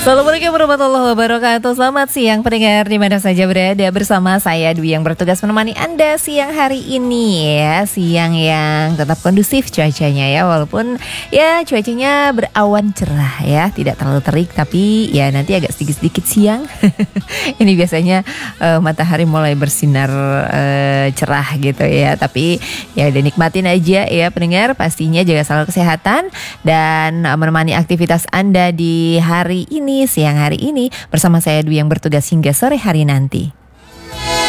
Assalamualaikum warahmatullahi wabarakatuh. Selamat siang pendengar di mana saja berada, bersama saya Dwi yang bertugas menemani Anda siang hari ini ya. Siang yang tetap kondusif cuacanya ya, walaupun ya cuacanya berawan cerah ya, tidak terlalu terik tapi ya nanti agak sedikit-sedikit siang. Ini biasanya matahari mulai bersinar cerah gitu ya. Tapi ya udah nikmatin aja ya pendengar, pastinya jaga selalu kesehatan dan menemani aktivitas Anda di hari ini, siang hari ini bersama saya Dwi yang bertugas hingga sore hari nanti.